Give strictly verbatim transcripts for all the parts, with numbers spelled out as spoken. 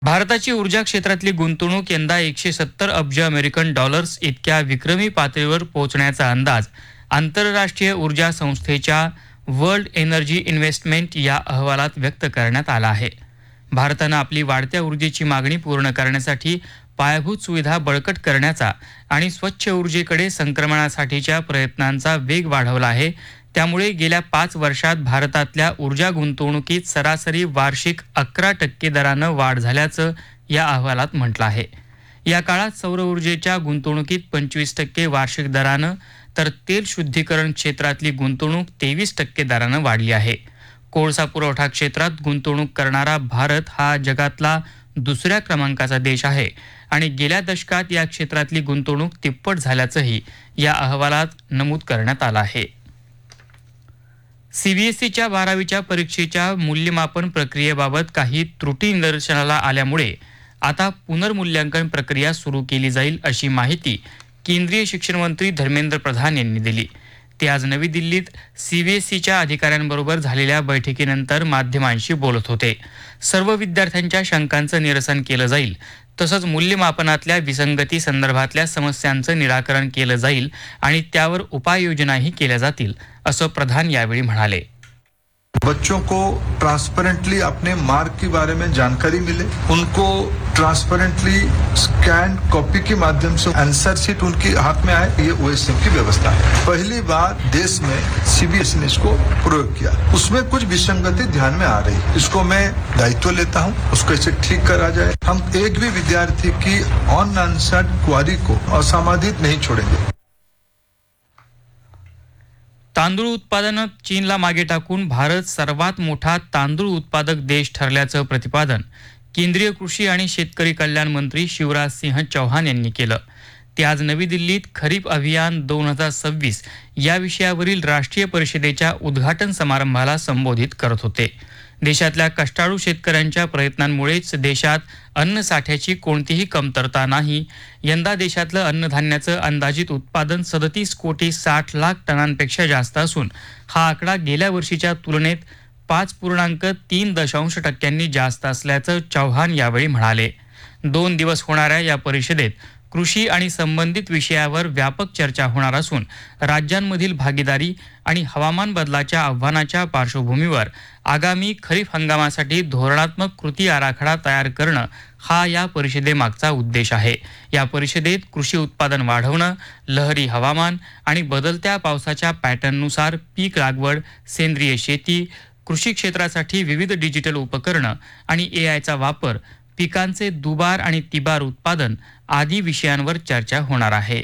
भारताची ऊर्जा क्षेत्रातली गुंतवणूक यंदा एकशे सत्तर अब्ज अमेरिकन डॉलर्स इतक्या विक्रमी पातळीवर पोहोचण्याचा अंदाज आंतरराष्ट्रीय ऊर्जा संस्थेच्या वर्ल्ड एनर्जी इन्व्हेस्टमेंट या अहवालात व्यक्त करण्यात आला आहे. भारतानं आपली वाढत्या ऊर्जेची मागणी पूर्ण करण्यासाठी पायाभूत सुविधा बळकट करण्याचा आणि स्वच्छ ऊर्जेकडे संक्रमणासाठीच्या प्रयत्नांचा वेग वाढवला आहे. त्यामुळे गेल्या पाच वर्षात भारतातल्या ऊर्जा गुंतवणुकीत सरासरी वार्षिक अकरा टक्के दरानं वाढ झाल्याचं या अहवालात म्हटलं आहे. या काळात सौर ऊर्जेच्या गुंतवणुकीत पंचवीस टक्के वार्षिक दरानं तर तेल शुद्धीकरण क्षेत्रातली गुंतवणूक तेवीस टक्के दरानं वाढली आहे. कोळसा पुरवठा क्षेत्रात गुंतवणूक करणारा भारत हा जगातला दुसऱ्या क्रमांकाचा देश आहे आणि गेल्या दशकात या क्षेत्रातली गुंतवणूक तिप्पट झाल्याचंही या अहवालात नमूद करण्यात आलं आहे. सीबीएसईच्या बारावीच्या परीक्षेच्या मूल्यमापन प्रक्रियेबाबत काही त्रुटी निदर्शनाला आल्यामुळे आता पुनर्मूल्यांकन प्रक्रिया सुरू केली जाईल अशी माहिती केंद्रीय शिक्षण मंत्री धर्मेंद्र प्रधान यांनी दिली. ते आज नवी दिल्लीत सीबीएसईच्या अधिकाऱ्यांबरोबर झालेल्या बैठकीनंतर माध्यमांशी बोलत होते. सर्व विद्यार्थ्यांच्या शंकांचं निरसन केलं जाईल, तसंच मूल्यमापनातल्या विसंगती संदर्भातल्या समस्यांचं निराकरण केलं जाईल आणि त्यावर उपाययोजनाही केल्या जातील, असं प्रधान यावेळी म्हणाले. बच्चों को ट्रांसपेरेंटली अपने मार्क के बारे में जानकारी मिले, उनको ट्रांसपेरेंटली स्कैन कॉपी के माध्यम से आंसर शीट उनके हाथ में आए, ये ओएसएम की व्यवस्था है. पहली बार देश में सीबीएसई ने इसको प्रयोग किया. उसमें कुछ विसंगति ध्यान में आ रही है. इसको मैं दायित्व लेता हूं, उसको इसे ठीक करा जाए. हम एक भी विद्यार्थी की अनआंसर्ड क्वारी को असमाधित नहीं छोड़ेंगे. तांदूळ उत्पादनात चीनला मागे टाकून भारत सर्वात मोठा तांदूळ उत्पादक देश ठरल्याचं प्रतिपादन केंद्रीय कृषी आणि शेतकरी कल्याण मंत्री शिवराज सिंह चौहान यांनी केलं. ते आज नवी दिल्लीत खरीप अभियान दोन हजार सव्वीस या विषयावरील राष्ट्रीय परिषदेच्या उद्घाटन समारंभाला संबोधित करत होते. देशातल्या कष्टाळू शेतकऱ्यांच्या प्रयत्नांमुळेच देशात अन्न साठ्याची कोणतीही कमतरता नाही. यंदा देशातलं अन्नधान्याचं अंदाजित उत्पादन सदतीस कोटी साठ लाख टनांपेक्षा जास्त असून हा आकडा गेल्या वर्षीच्या तुलनेत पाच पूर्णांक तीन दशांश टक्क्यांनी जास्त असल्याचं चौहान यावेळी म्हणाले. दोन दिवस होणाऱ्या या परिषदेत कृषी आणि संबंधित विषयावर व्यापक चर्चा होणार असून राज्यांमधील भागीदारी आणि हवामान बदलाच्या आव्हानाच्या पार्श्वभूमीवर आगामी खरीप हंगामासाठी धोरणात्मक कृती आराखडा तयार करणं हा या परिषदेमागचा उद्देश आहे. या परिषदेत कृषी उत्पादन वाढवणं, लहरी हवामान आणि बदलत्या पावसाच्या पॅटर्ननुसार पीक लागवड, सेंद्रिय शेती, कृषी क्षेत्रासाठी विविध डिजिटल उपकरणं आणि एआयचा वापर, पिकांचे दुबार आणि तिबार उत्पादन आदी विषयांवर चर्चा होणार आहे.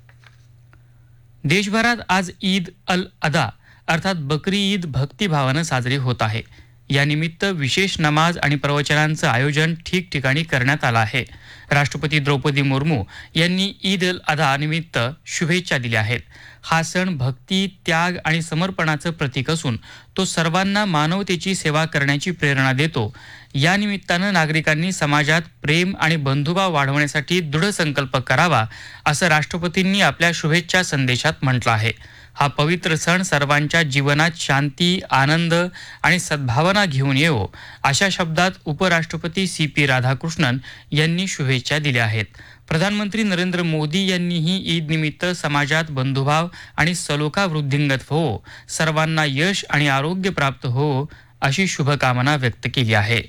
देशभरात आज ईद अल अदा अर्थात बकरी ईद भक्तिभावानं साजरी होत आहे. यानिमित्त विशेष नमाज आणि प्रवचनांचं आयोजन ठिकठिकाणी करण्यात आलं आहे. राष्ट्रपती द्रौपदी मुर्मू यांनी ईद अल अदा निमित्त शुभेच्छा दिल्या आहेत. हा सण भक्ती, त्याग आणि समर्पणाचं प्रतीक असून तो सर्वांना मानवतेची सेवा करण्याची प्रेरणा देतो. या निमित्तानं नागरिकांनी समाजात प्रेम आणि बंधुभाव वाढवण्यासाठी दृढ संकल्प करावा, असं राष्ट्रपतींनी आपल्या शुभेच्छा संदेशात म्हटलं आहे. हा पवित्र सण सर्वांच्या जीवनात शांती, आनंद आणि सद्भावना घेऊन येवो, अशा शब्दात उपराष्ट्रपती सी पी राधाकृष्णन यांनी शुभेच्छा दिल्या आहेत. प्रधानमंत्री नरेंद्र मोदी यांनीही ईद निमित्त समाजात बंधुभाव आणि सलोखा वृद्धिंगत हो, सर्वांना यश आणि आरोग्य प्राप्त हो, अशी शुभकामना व्यक्त केली आहे.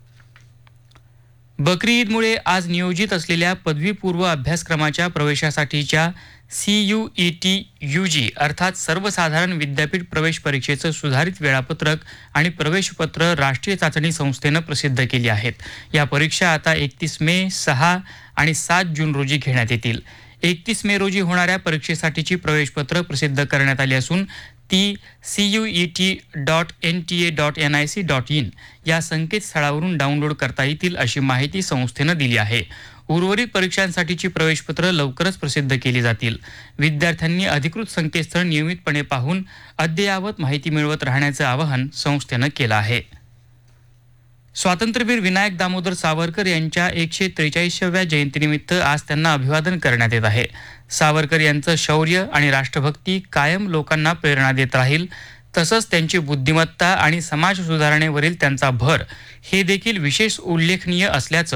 बकरी ईदमुळे आज नियोजित असलेल्या पदवीपूर्व अभ्यासक्रमाच्या प्रवेशासाठीच्या C you E T U जी अर्थात सर्वसाधारण विद्यापीठ प्रवेश परीक्षेचं सुधारित वेळापत्रक आणि प्रवेशपत्र राष्ट्रीय चाचणी संस्थेनं प्रसिद्ध केली आहेत. या परीक्षा आता एकतीस मे, सहा आणि सात जून रोजी घेण्यात येतील. एकतीस मे रोजी होणाऱ्या परीक्षेसाठीची प्रवेशपत्र प्रसिद्ध करण्यात आली असून ती C you E T dot N T A dot N I C dot in या संकेतस्थळावरून डाउनलोड करता येतील, अशी माहिती संस्थेनं दिली आहे. उर्वरित परीक्षांसाठीची प्रवेशपत्र लवकरच प्रसिद्ध केली जातील. विद्यार्थ्यांनी अधिकृत संकेतस्थळ नियमितपणे पाहून अद्ययावत माहिती मिळवत राहण्याचं आवाहन संस्थेनं केलं आहे. स्वातंत्र्यवीर विनायक दामोदर सावरकर यांच्या एकशे त्रेचाळीसाव्या जयंतीनिमित्त आज त्यांना अभिवादन करण्यात येत आहे. सावरकर यांचं शौर्य आणि राष्ट्रभक्ती कायम लोकांना प्रेरणा देत राहील. तसंच त्यांची बुद्धिमत्ता आणि समाज सुधारणेवरील त्यांचा भर हे देखील विशेष उल्लेखनीय असल्याचं